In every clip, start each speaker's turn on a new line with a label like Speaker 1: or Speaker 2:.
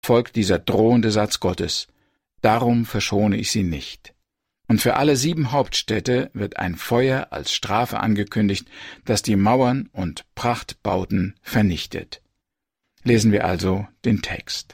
Speaker 1: folgt dieser drohende Satz Gottes: Darum verschone ich sie nicht. Und für alle 7 Hauptstädte wird ein Feuer als Strafe angekündigt, das die Mauern und Prachtbauten vernichtet. Lesen wir also den Text.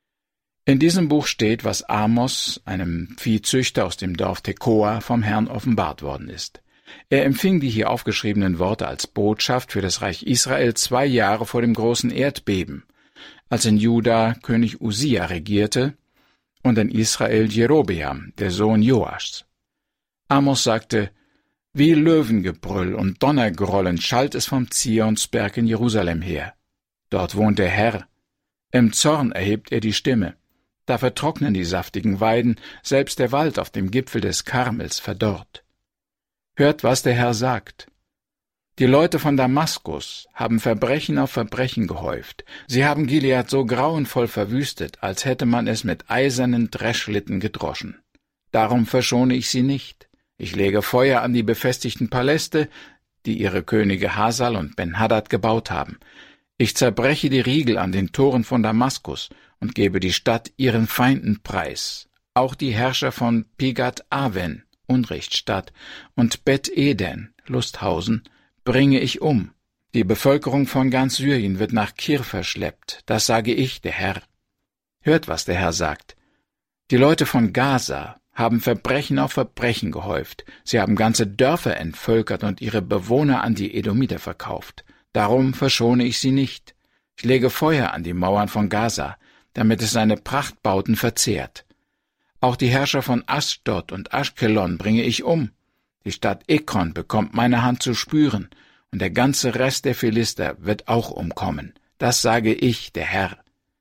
Speaker 1: In diesem Buch steht, was Amos, einem Viehzüchter aus dem Dorf Tekoa, vom Herrn offenbart worden ist. Er empfing die hier aufgeschriebenen Worte als Botschaft für das Reich Israel 2 Jahre vor dem großen Erdbeben, als in Juda König Usia regierte und in Israel Jerobeam, der Sohn Joaschs. Amos sagte: Wie Löwengebrüll und Donnergrollen schallt es vom Zionsberg in Jerusalem her. Dort wohnt der Herr. Im Zorn erhebt er die Stimme. Da vertrocknen die saftigen Weiden, selbst der Wald auf dem Gipfel des Karmels verdorrt. Hört, was der Herr sagt. Die Leute von Damaskus haben Verbrechen auf Verbrechen gehäuft. Sie haben Gilead so grauenvoll verwüstet, als hätte man es mit eisernen Dreschlitten gedroschen. Darum verschone ich sie nicht. Ich lege Feuer an die befestigten Paläste, die ihre Könige Hasal und Ben-Hadad gebaut haben. Ich zerbreche die Riegel an den Toren von Damaskus und gebe die Stadt ihren Feinden preis. Auch die Herrscher von Pigat-Aven, Unrechtsstadt, und Bet-Eden, Lusthausen, bringe ich um. Die Bevölkerung von ganz Syrien wird nach Kir verschleppt. Das sage ich, der Herr. Hört, was der Herr sagt. Die Leute von Gaza haben Verbrechen auf Verbrechen gehäuft. Sie haben ganze Dörfer entvölkert und ihre Bewohner an die Edomiter verkauft. Darum verschone ich sie nicht. Ich lege Feuer an die Mauern von Gaza, damit es seine Prachtbauten verzehrt. Auch die Herrscher von Ashdod und Aschkelon bringe ich um. Die Stadt Ekron bekommt meine Hand zu spüren, und der ganze Rest der Philister wird auch umkommen. Das sage ich, der Herr.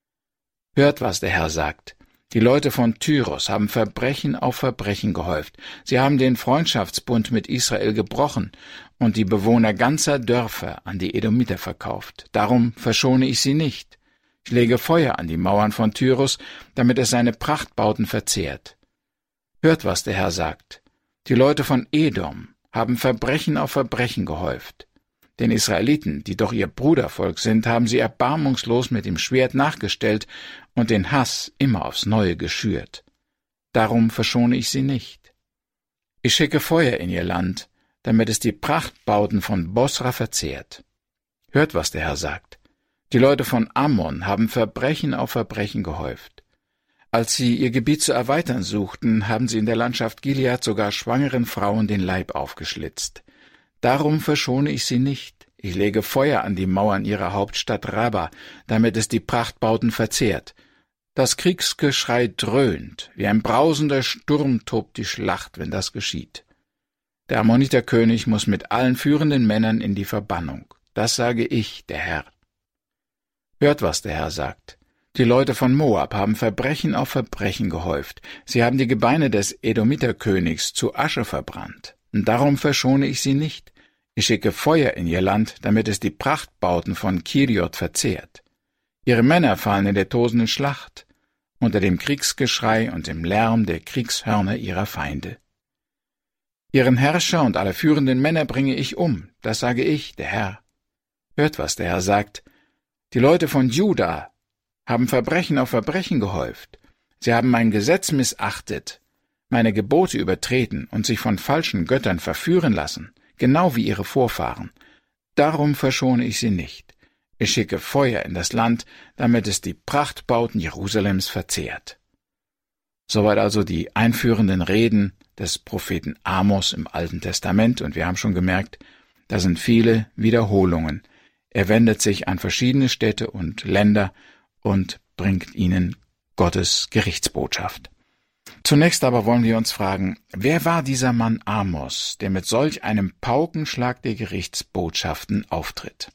Speaker 1: Hört, was der Herr sagt. Die Leute von Tyros haben Verbrechen auf Verbrechen gehäuft. Sie haben den Freundschaftsbund mit Israel gebrochen und die Bewohner ganzer Dörfer an die Edomiter verkauft. Darum verschone ich sie nicht. Ich lege Feuer an die Mauern von Tyros, damit es seine Prachtbauten verzehrt. Hört, was der Herr sagt. Die Leute von Edom haben Verbrechen auf Verbrechen gehäuft. Den Israeliten, die doch ihr Brudervolk sind, haben sie erbarmungslos mit dem Schwert nachgestellt und den Hass immer aufs Neue geschürt. Darum verschone ich sie nicht. Ich schicke Feuer in ihr Land, damit es die Prachtbauten von Bosra verzehrt. Hört, was der Herr sagt. Die Leute von Ammon haben Verbrechen auf Verbrechen gehäuft. Als sie ihr Gebiet zu erweitern suchten, haben sie in der Landschaft Gilead sogar schwangeren Frauen den Leib aufgeschlitzt. Darum verschone ich sie nicht. Ich lege Feuer an die Mauern ihrer Hauptstadt Rabba, damit es die Prachtbauten verzehrt. Das Kriegsgeschrei dröhnt, wie ein brausender Sturm tobt die Schlacht, wenn das geschieht. Der Ammoniterkönig muss mit allen führenden Männern in die Verbannung. Das sage ich, der Herr. Hört, was der Herr sagt. Die Leute von Moab haben Verbrechen auf Verbrechen gehäuft. Sie haben die Gebeine des Edomiterkönigs zu Asche verbrannt. Und darum verschone ich sie nicht. Ich schicke Feuer in ihr Land, damit es die Prachtbauten von Kiriot verzehrt. Ihre Männer fallen in der tosenden Schlacht, unter dem Kriegsgeschrei und dem Lärm der Kriegshörner ihrer Feinde. Ihren Herrscher und alle führenden Männer bringe ich um, das sage ich, der Herr. Hört, was der Herr sagt. Die Leute von Juda haben Verbrechen auf Verbrechen gehäuft. Sie haben mein Gesetz missachtet, meine Gebote übertreten und sich von falschen Göttern verführen lassen, genau wie ihre Vorfahren. Darum verschone ich sie nicht. Ich schicke Feuer in das Land, damit es die Prachtbauten Jerusalems verzehrt. Soweit also die einführenden Reden des Propheten Amos im Alten Testament, und wir haben schon gemerkt, da sind viele Wiederholungen. Er wendet sich an verschiedene Städte und Länder und bringt ihnen Gottes Gerichtsbotschaft. Zunächst aber wollen wir uns fragen, wer war dieser Mann Amos, der mit solch einem Paukenschlag der Gerichtsbotschaften auftritt?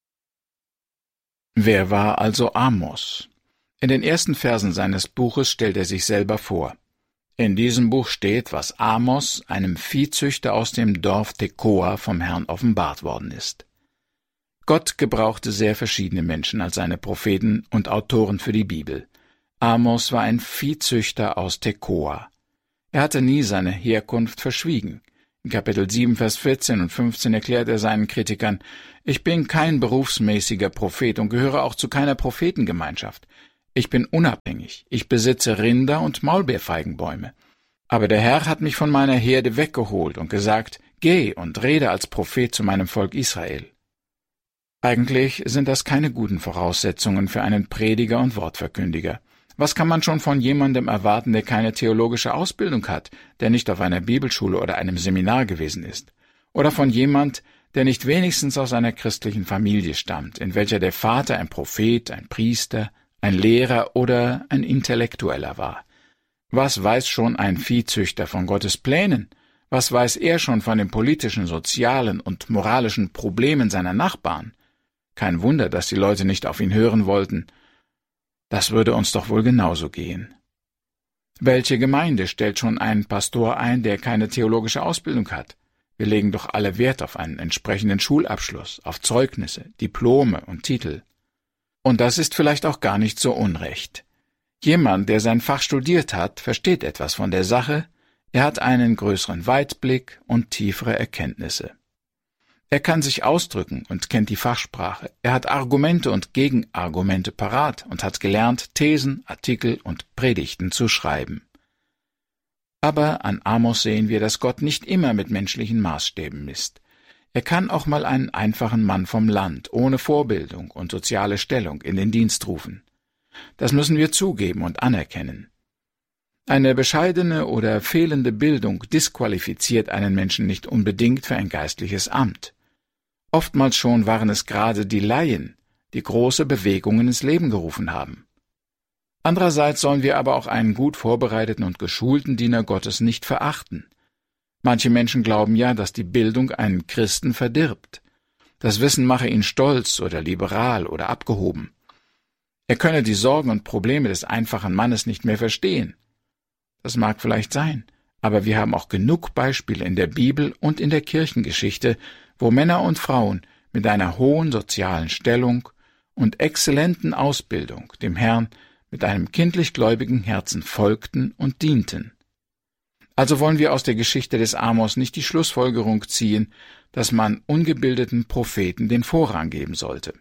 Speaker 1: Wer war also Amos? In den ersten Versen seines Buches stellt er sich selber vor. In diesem Buch steht, was Amos, einem Viehzüchter aus dem Dorf Tekoa, vom Herrn offenbart worden ist. Gott gebrauchte sehr verschiedene Menschen als seine Propheten und Autoren für die Bibel. Amos war ein Viehzüchter aus Tekoa. Er hatte nie seine Herkunft verschwiegen. In Kapitel 7, Vers 14 und 15 erklärt er seinen Kritikern, ich bin kein berufsmäßiger Prophet und gehöre auch zu keiner Prophetengemeinschaft. Ich bin unabhängig, ich besitze Rinder und Maulbeerfeigenbäume. Aber der Herr hat mich von meiner Herde weggeholt und gesagt, geh und rede als Prophet zu meinem Volk Israel. Eigentlich sind das keine guten Voraussetzungen für einen Prediger und Wortverkündiger. Was kann man schon von jemandem erwarten, der keine theologische Ausbildung hat, der nicht auf einer Bibelschule oder einem Seminar gewesen ist? Oder von jemand, der nicht wenigstens aus einer christlichen Familie stammt, in welcher der Vater ein Prophet, ein Priester, ein Lehrer oder ein Intellektueller war? Was weiß schon ein Viehzüchter von Gottes Plänen? Was weiß er schon von den politischen, sozialen und moralischen Problemen seiner Nachbarn? Kein Wunder, dass die Leute nicht auf ihn hören wollten. Das würde uns doch wohl genauso gehen. Welche Gemeinde stellt schon einen Pastor ein, der keine theologische Ausbildung hat? Wir legen doch alle Wert auf einen entsprechenden Schulabschluss, auf Zeugnisse, Diplome und Titel. Und das ist vielleicht auch gar nicht so unrecht. Jemand, der sein Fach studiert hat, versteht etwas von der Sache, er hat einen größeren Weitblick und tiefere Erkenntnisse. Er kann sich ausdrücken und kennt die Fachsprache. Er hat Argumente und Gegenargumente parat und hat gelernt, Thesen, Artikel und Predigten zu schreiben. Aber an Amos sehen wir, dass Gott nicht immer mit menschlichen Maßstäben misst. Er kann auch mal einen einfachen Mann vom Land, ohne Vorbildung und soziale Stellung, in den Dienst rufen. Das müssen wir zugeben und anerkennen. Eine bescheidene oder fehlende Bildung disqualifiziert einen Menschen nicht unbedingt für ein geistliches Amt. Oftmals schon waren es gerade die Laien, die große Bewegungen ins Leben gerufen haben. Andererseits sollen wir aber auch einen gut vorbereiteten und geschulten Diener Gottes nicht verachten. Manche Menschen glauben ja, dass die Bildung einen Christen verdirbt. Das Wissen mache ihn stolz oder liberal oder abgehoben. Er könne die Sorgen und Probleme des einfachen Mannes nicht mehr verstehen. Das mag vielleicht sein, aber wir haben auch genug Beispiele in der Bibel und in der Kirchengeschichte, wo Männer und Frauen mit einer hohen sozialen Stellung und exzellenten Ausbildung dem Herrn mit einem kindlich-gläubigen Herzen folgten und dienten. Also wollen wir aus der Geschichte des Amos nicht die Schlussfolgerung ziehen, dass man ungebildeten Propheten den Vorrang geben sollte.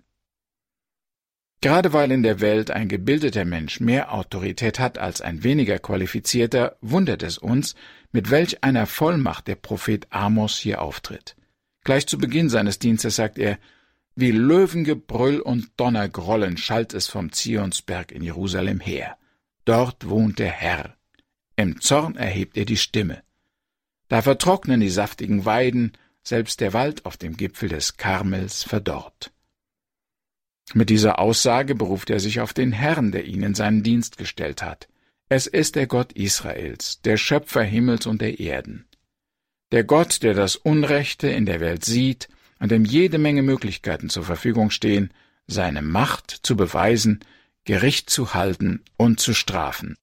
Speaker 1: Gerade weil in der Welt ein gebildeter Mensch mehr Autorität hat als ein weniger qualifizierter, wundert es uns, mit welch einer Vollmacht der Prophet Amos hier auftritt. Gleich zu Beginn seines Dienstes sagt er, wie Löwengebrüll und Donnergrollen schallt es vom Zionsberg in Jerusalem her. Dort wohnt der Herr. Im Zorn erhebt er die Stimme. Da vertrocknen die saftigen Weiden, selbst der Wald auf dem Gipfel des Karmels verdorrt. Mit dieser Aussage beruft er sich auf den Herrn, der ihn in seinen Dienst gestellt hat. Es ist der Gott Israels, der Schöpfer Himmels und der Erden. Der Gott, der das Unrechte in der Welt sieht und dem jede Menge Möglichkeiten zur Verfügung stehen, seine Macht zu beweisen, Gericht zu halten und zu strafen.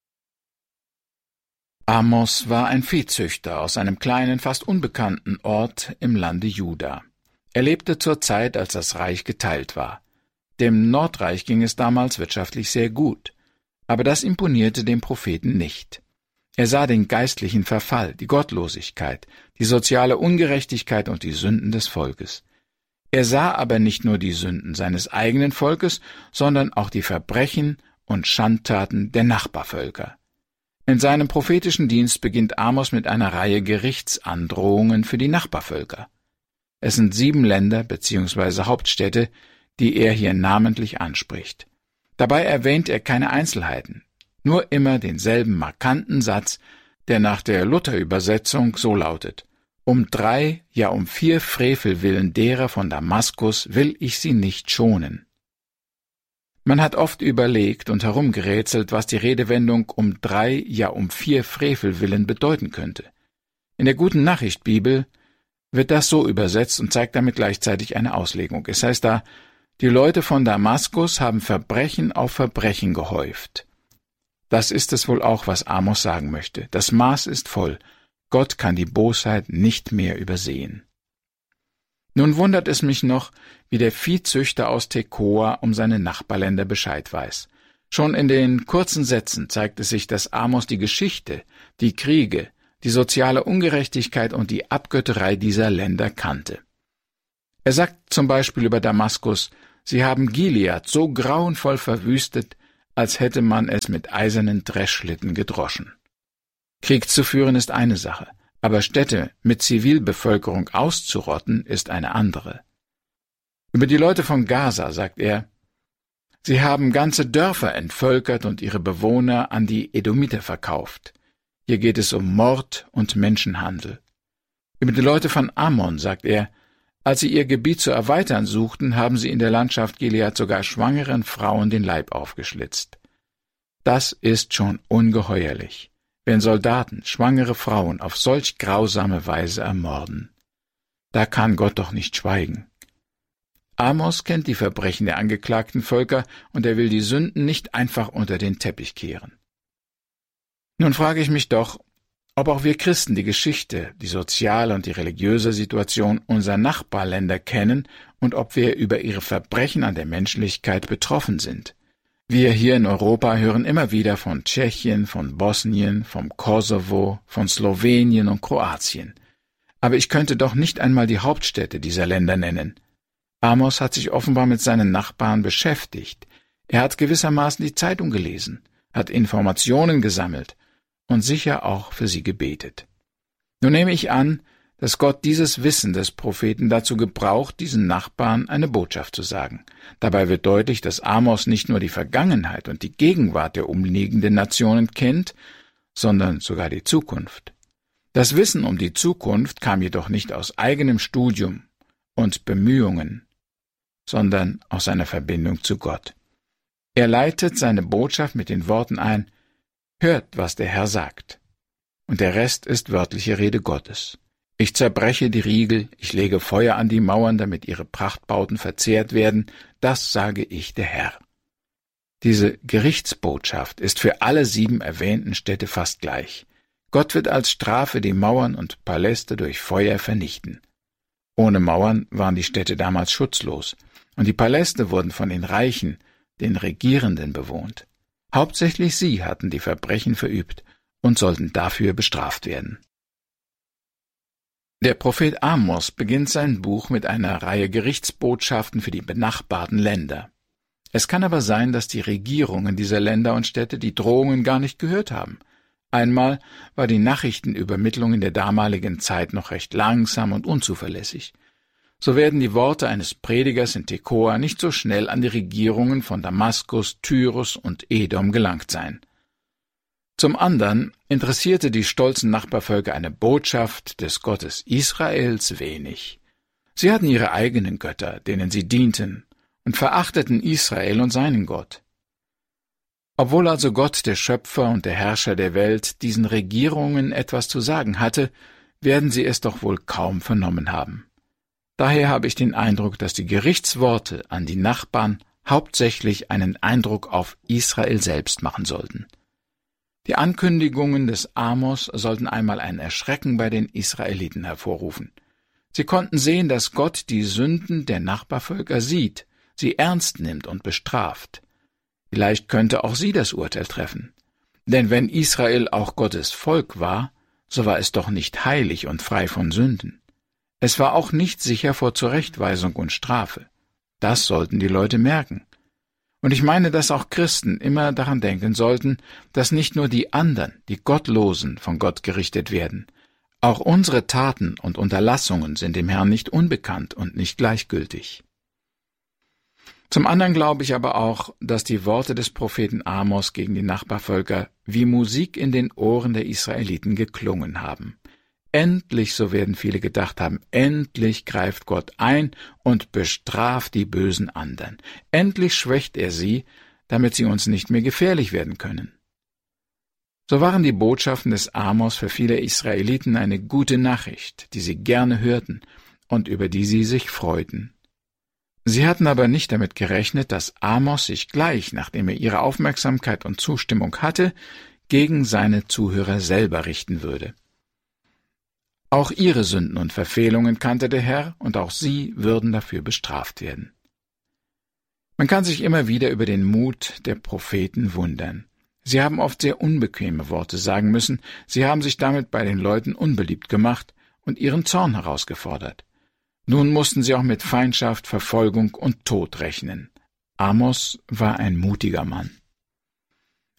Speaker 1: Amos war ein Viehzüchter aus einem kleinen, fast unbekannten Ort im Lande Juda. Er lebte zur Zeit, als das Reich geteilt war. Dem Nordreich ging es damals wirtschaftlich sehr gut, aber das imponierte dem Propheten nicht. Er sah den geistlichen Verfall, die Gottlosigkeit, die soziale Ungerechtigkeit und die Sünden des Volkes. Er sah aber nicht nur die Sünden seines eigenen Volkes, sondern auch die Verbrechen und Schandtaten der Nachbarvölker. In seinem prophetischen Dienst beginnt Amos mit einer Reihe Gerichtsandrohungen für die Nachbarvölker. Es sind 7 Länder bzw. Hauptstädte, die er hier namentlich anspricht. Dabei erwähnt er keine Einzelheiten, nur immer denselben markanten Satz, der nach der Luther-Übersetzung so lautet: Um 3, ja um 4 Frevel willen derer von Damaskus will ich sie nicht schonen. Man hat oft überlegt und herumgerätselt, was die Redewendung um 3, ja um 4 Frevel willen bedeuten könnte. In der Guten Nachricht Bibel wird das so übersetzt und zeigt damit gleichzeitig eine Auslegung. Es heißt da, die Leute von Damaskus haben Verbrechen auf Verbrechen gehäuft. Das ist es wohl auch, was Amos sagen möchte. Das Maß ist voll. Gott kann die Bosheit nicht mehr übersehen. Nun wundert es mich noch, wie der Viehzüchter aus Tekoa um seine Nachbarländer Bescheid weiß. Schon in den kurzen Sätzen zeigt es sich, dass Amos die Geschichte, die Kriege, die soziale Ungerechtigkeit und die Abgötterei dieser Länder kannte. Er sagt zum Beispiel über Damaskus, sie haben Gilead so grauenvoll verwüstet, als hätte man es mit eisernen Dreschschlitten gedroschen. Krieg zu führen ist eine Sache, aber Städte mit Zivilbevölkerung auszurotten ist eine andere. Über die Leute von Gaza sagt er: Sie haben ganze Dörfer entvölkert und ihre Bewohner an die Edomiter verkauft. Hier geht es um Mord und Menschenhandel. Über die Leute von Ammon sagt er: Als sie ihr Gebiet zu erweitern suchten, haben sie in der Landschaft Gilead sogar schwangeren Frauen den Leib aufgeschlitzt. Das ist schon ungeheuerlich, wenn Soldaten schwangere Frauen auf solch grausame Weise ermorden. Da kann Gott doch nicht schweigen. Amos kennt die Verbrechen der angeklagten Völker und er will die Sünden nicht einfach unter den Teppich kehren. Nun frage ich mich doch, ob auch wir Christen die Geschichte, die soziale und die religiöse Situation unserer Nachbarländer kennen und ob wir über ihre Verbrechen an der Menschlichkeit betroffen sind. Wir hier in Europa hören immer wieder von Tschechien, von Bosnien, vom Kosovo, von Slowenien und Kroatien. Aber ich könnte doch nicht einmal die Hauptstädte dieser Länder nennen. Amos hat sich offenbar mit seinen Nachbarn beschäftigt. Er hat gewissermaßen die Zeitung gelesen, hat Informationen gesammelt und sicher auch für sie gebetet. Nun nehme ich an, dass Gott dieses Wissen des Propheten dazu gebraucht, diesen Nachbarn eine Botschaft zu sagen. Dabei wird deutlich, dass Amos nicht nur die Vergangenheit und die Gegenwart der umliegenden Nationen kennt, sondern sogar die Zukunft. Das Wissen um die Zukunft kam jedoch nicht aus eigenem Studium und Bemühungen, sondern aus seiner Verbindung zu Gott. Er leitet seine Botschaft mit den Worten ein: Hört, was der Herr sagt. Und der Rest ist wörtliche Rede Gottes. Ich zerbreche die Riegel, ich lege Feuer an die Mauern, damit ihre Prachtbauten verzehrt werden, das sage ich, der Herr. Diese Gerichtsbotschaft ist für alle 7 erwähnten Städte fast gleich. Gott wird als Strafe die Mauern und Paläste durch Feuer vernichten. Ohne Mauern waren die Städte damals schutzlos, und die Paläste wurden von den Reichen, den Regierenden bewohnt. Hauptsächlich sie hatten die Verbrechen verübt und sollten dafür bestraft werden. Der Prophet Amos beginnt sein Buch mit einer Reihe Gerichtsbotschaften für die benachbarten Länder. Es kann aber sein, dass die Regierungen dieser Länder und Städte die Drohungen gar nicht gehört haben. Einmal war die Nachrichtenübermittlung in der damaligen Zeit noch recht langsam und unzuverlässig. So werden die Worte eines Predigers in Tekoa nicht so schnell an die Regierungen von Damaskus, Tyrus und Edom gelangt sein. Zum anderen interessierte die stolzen Nachbarvölker eine Botschaft des Gottes Israels wenig. Sie hatten ihre eigenen Götter, denen sie dienten, und verachteten Israel und seinen Gott. Obwohl also Gott, der Schöpfer und der Herrscher der Welt, diesen Regierungen etwas zu sagen hatte, werden sie es doch wohl kaum vernommen haben. Daher habe ich den Eindruck, dass die Gerichtsworte an die Nachbarn hauptsächlich einen Eindruck auf Israel selbst machen sollten. Die Ankündigungen des Amos sollten einmal ein Erschrecken bei den Israeliten hervorrufen. Sie konnten sehen, dass Gott die Sünden der Nachbarvölker sieht, sie ernst nimmt und bestraft. Vielleicht könnte auch sie das Urteil treffen. Denn wenn Israel auch Gottes Volk war, so war es doch nicht heilig und frei von Sünden. Es war auch nicht sicher vor Zurechtweisung und Strafe. Das sollten die Leute merken. Und ich meine, dass auch Christen immer daran denken sollten, dass nicht nur die anderen, die Gottlosen, von Gott gerichtet werden. Auch unsere Taten und Unterlassungen sind dem Herrn nicht unbekannt und nicht gleichgültig. Zum anderen glaube ich aber auch, dass die Worte des Propheten Amos gegen die Nachbarvölker wie Musik in den Ohren der Israeliten geklungen haben. Endlich, so werden viele gedacht haben, endlich greift Gott ein und bestraft die bösen anderen. Endlich schwächt er sie, damit sie uns nicht mehr gefährlich werden können. So waren die Botschaften des Amos für viele Israeliten eine gute Nachricht, die sie gerne hörten und über die sie sich freuten. Sie hatten aber nicht damit gerechnet, dass Amos sich gleich, nachdem er ihre Aufmerksamkeit und Zustimmung hatte, gegen seine Zuhörer selber richten würde. Auch ihre Sünden und Verfehlungen kannte der Herr, und auch sie würden dafür bestraft werden. Man kann sich immer wieder über den Mut der Propheten wundern. Sie haben oft sehr unbequeme Worte sagen müssen, sie haben sich damit bei den Leuten unbeliebt gemacht und ihren Zorn herausgefordert. Nun mussten sie auch mit Feindschaft, Verfolgung und Tod rechnen. Amos war ein mutiger Mann.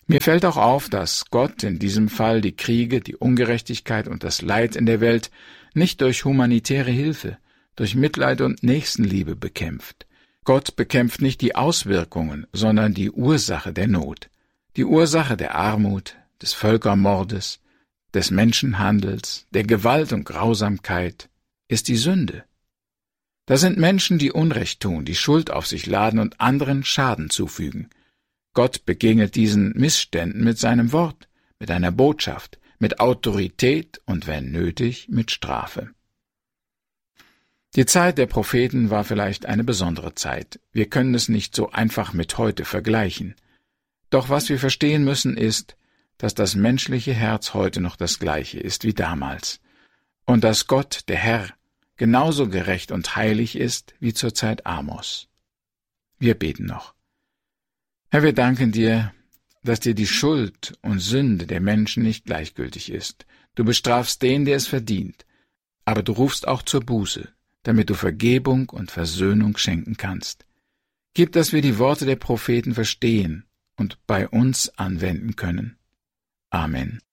Speaker 1: Mir fällt auch auf, dass Gott in diesem Fall die Kriege, die Ungerechtigkeit und das Leid in der Welt nicht durch humanitäre Hilfe, durch Mitleid und Nächstenliebe bekämpft. Gott bekämpft nicht die Auswirkungen, sondern die Ursache der Not, die Ursache der Armut, des Völkermordes, des Menschenhandels, der Gewalt und Grausamkeit ist die Sünde. Das sind Menschen, die Unrecht tun, die Schuld auf sich laden und anderen Schaden zufügen. Gott begegnet diesen Missständen mit seinem Wort, mit einer Botschaft, mit Autorität und, wenn nötig, mit Strafe. Die Zeit der Propheten war vielleicht eine besondere Zeit. Wir können es nicht so einfach mit heute vergleichen. Doch was wir verstehen müssen ist, dass das menschliche Herz heute noch das gleiche ist wie damals und dass Gott, der Herr, genauso gerecht und heilig ist wie zur Zeit Amos. Wir beten noch. Herr, wir danken dir, dass dir die Schuld und Sünde der Menschen nicht gleichgültig ist. Du bestrafst den, der es verdient, aber du rufst auch zur Buße, damit du Vergebung und Versöhnung schenken kannst. Gib, dass wir die Worte der Propheten verstehen und bei uns anwenden können. Amen.